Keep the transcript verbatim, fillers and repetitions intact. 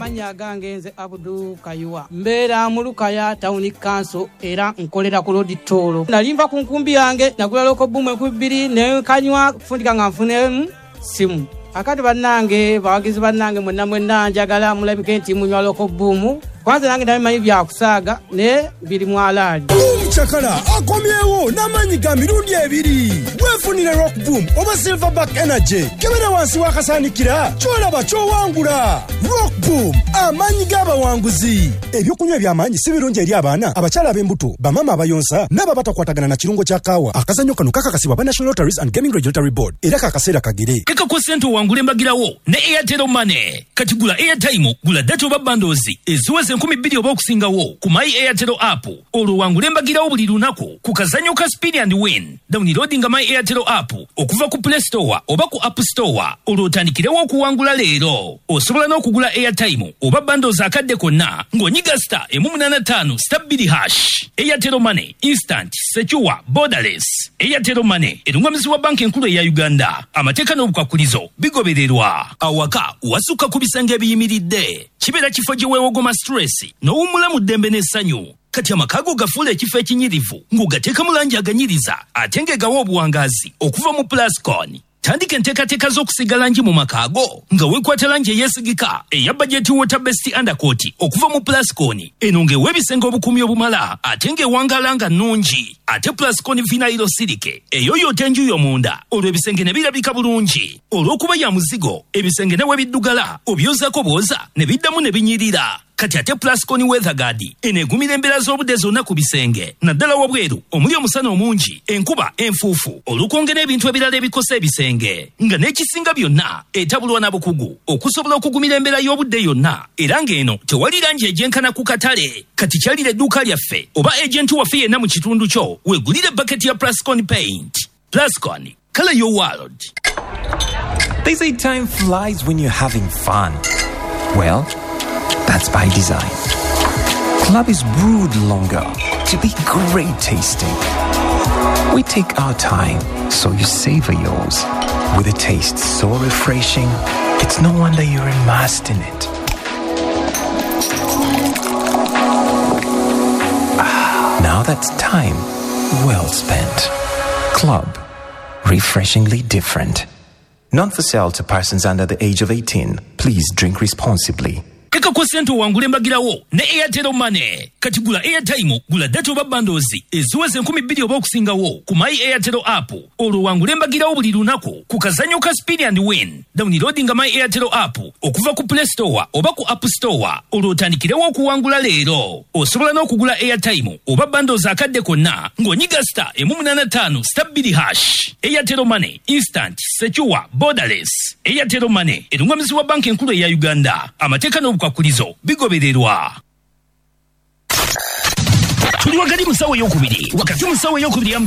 Amanya gange nze Abdul Kayuwa. Mbeera mu Lukaya Town Council era nkolera ku Road Toll. Nalimba ku nkumbi yange nagula loko bumwe ku bbiri ne kanywa fundika nga nfune simu. Akati bannange bawagizi bannange mwenna mwenna njagala mulabike nti munywa loko bumu. Kwanza nange ndabimanyi bya kusaaga ne biri mwalaali. Chakala akomyewo namanyi ga mirundi ebiri. Wefunire Rock Boom oba Silverback Energy. Kebera wansi wakasanikira kyolaba kyowangula. Rock Boom amanyi g'abawanguzi. Ebyokunywa by'amanyi si birungi eri abaana abakyala ab'embuto bamama abayonsa n'aba batakwatagana na kirungo kya kaawa. Akazannyo kano kakakasibwa ba National Lotteries and Gaming Regulatory Board era kakaseera kagere. Keka ku sente wangule mbagirawo ne Airtel Money. Kati gula airtime gula data oba bundles eziweze nkumi bbiri oba okusingawo ku My Airtel app. Olwo wangule mbagirawo buli lunaku ku kazannyo ka Speed and Win. Downloadinga My Airtel app okuva ku Play Store oba ku App Store. Olwo otandikirewo okuwangula leero. Osobola n'okugula airtime oba bundles akadde konna ng'onyiga star emu munaana ttaano star bbiri hash. Airtel Money instant secure borderless. Airtel Money erungamizibwa banka enkulu eya Uganda. Amateeka n'obukwakulizo bigobererwa. Awaka wasuka ku bisenge ebiyimiridde. Kibeera kifo gye weewogoma stress n'owummula mu ddembe n'essanyu. Kati amakago gafuula ekifo ekinyirivu ng'ogateeka mu langi aganyiriza ate ng'egawa obuwangazi okuva mu Plascon. Tandika enteekateeka z'okusiga langi mu makaago nga weekwata langi eyeesigika eya budget water best undercoat okuva mu Plascon. Eno ng'ewa ebisenge obukuumi obumala ate ng'ewangaala nga nnungi. Ate Plascon vinyl silike eyoyota enjuuyo munda olwo ebisenge ne birabika bulungi. Olw'okuba ya muzigo ebisenge ne we biddugala obyozaako bwoza ne biddamu ne binyirira. Kati ate Plascon weather guard enegumira embeera z'obudde zonna ku bisenge naddala wabweru omuli omusana omungi enkuba enfuufu olukwongera ebintu ebirala ebikosa ebisenge nga n'ekisinga byonna etabulwa na bukugu okusobola okugumira embeera y'obudde yonna era ng'eno tewali langi egyenkana ku katale. Kati kyalira edduuka lyaffe oba ejenti waffe yenna mu kitundu kyo weegulire bucket ya Plascon paint. Plascon, color your world. They say time flies when you're having fun. Well, that's by design. Club is brewed longer to be great tasting. We take our time, so you savor yours. With a taste so refreshing, it's no wonder you're immersed in it. Ah, now that's time well spent. Club, refreshingly different. Not for sale to persons under the age of eighteen. Please drink responsibly. Keka ku sente wangule mbagirawo ne Airtel Money. Kati gula airtime gula data oba bundles eziweze enkumi bbiri oba okusingawo ku My Airtel app. Olwo wangule mbagirawo buli lunaku ku kazannyo ka Speed and Win. Downloadinga My Airtel app okuva ku Play Store oba ku App Store. Olwo otandikirewo okuwangula leero. Osobola n'okugula airtime oba bundles akadde konna ng'onyiga star emu munaana ttaano star bbiri hash. Airtel Money instant secure borderless. Airtel Money erungamizibwa banka enkulu eya Uganda. Amateeka n'obukwakulizo bigobererwa. Tuli wakati mu ssaawa ey'okubiri wakati mu ssaawa ey'okubiri